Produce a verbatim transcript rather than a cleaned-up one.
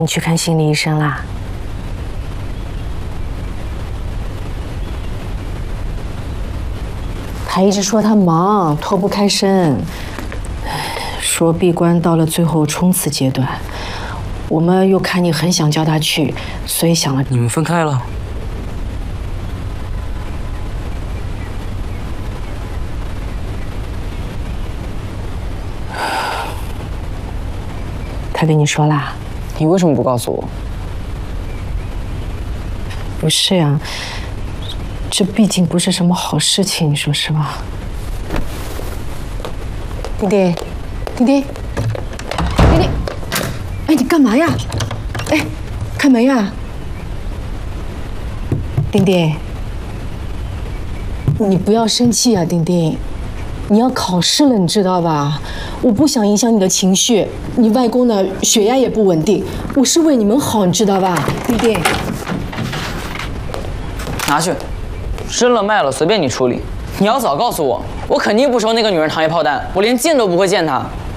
你去看心理医生啦？他一直说他忙，脱不开身，说闭关到了最后冲刺阶段。我们又看你很想叫他去，所以想了。 你们分开了？ 他跟你说啦？ 你为什么不告诉我？ 不是呀，这毕竟不是什么好事情，你说是吧？丁丁，丁丁，丁丁，哎，你干嘛呀？哎，开门呀！丁丁，你不要生气啊，丁丁，你要考试了，你知道吧？我不想影响你的情绪，你外公呢血压也不稳定，我是为你们好，你知道吧，丁丁？ 拿去，生了卖了随便你处理。你要早告诉我，我肯定不收那个女人糖衣炮弹，我连见都不会见她。